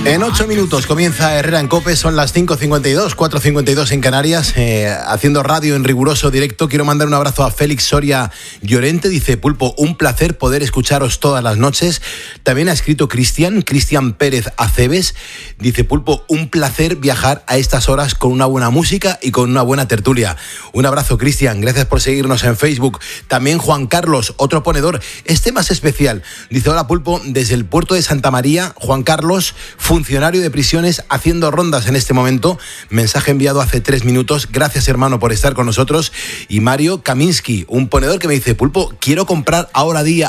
En 8 minutos comienza Herrera en COPE, son las 5:52, 4:52 en Canarias, haciendo radio en riguroso directo. Quiero mandar un abrazo a Félix Soria Llorente, dice: Pulpo, un placer poder escucharos todas las noches. También ha escrito Cristian Pérez Aceves, dice: Pulpo, un placer viajar a estas horas con una buena música y con una buena tertulia. Un abrazo, Cristian, gracias por seguirnos en Facebook. También Juan Carlos, otro ponedor, este más especial, dice: hola Pulpo, desde el puerto de Santa María, Juan Carlos, funcionario de prisiones, haciendo rondas en este momento. Mensaje enviado hace 3 minutos. Gracias, hermano, por estar con nosotros. Y Mario Kaminsky, un ponedor que me dice: Pulpo, quiero comprar ahora